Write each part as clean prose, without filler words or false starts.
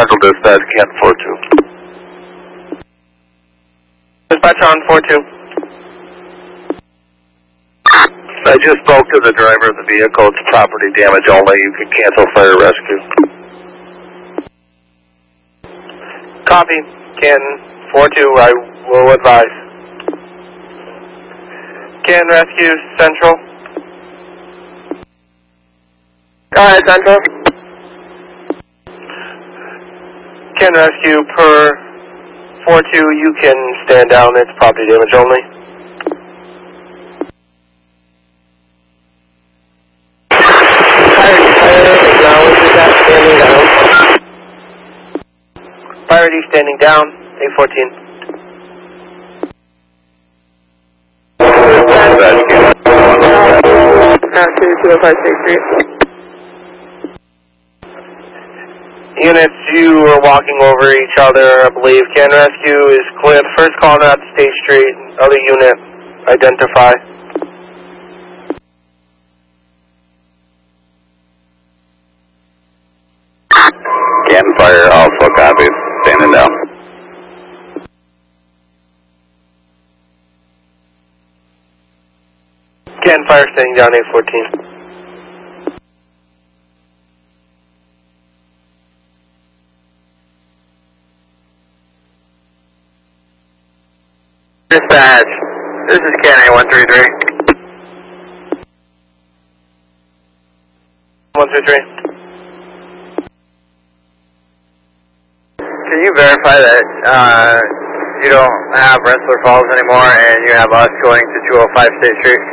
Central Dispatch, Ken 42. Dispatch on 42. I just spoke to the driver of the vehicle. It's property damage only. You can cancel fire rescue. Copy. Ken 42, I will advise. Ken Rescue Central. Go ahead, Central. Ken Rescue per 42, you can stand down. It's property damage only. Priority standing down, 814. To 205 State Street. Units, you are walking over each other, I believe. Ken Rescue is Cliff. First calling out State Street. Other unit, identify. Ken Fire also copies. Standing down. Ken Fire standing down, 814. Dispatch, this is Ken A133. 133. Can you verify that you don't have Rensselaer Falls anymore and you have us going to 205 State Street?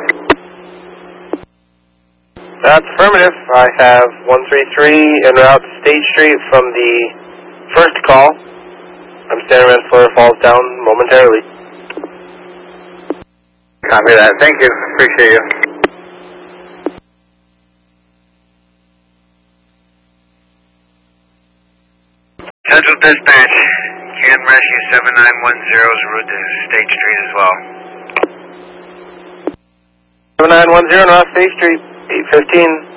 That's affirmative. I have 133 en route to State Street from the first call. I'm standing Rensselaer Falls down momentarily. Copy that. Thank you. Appreciate you. Central Dispatch, Ken Rescue 7910 is route to State Street as well. 7910 North State Street, 815.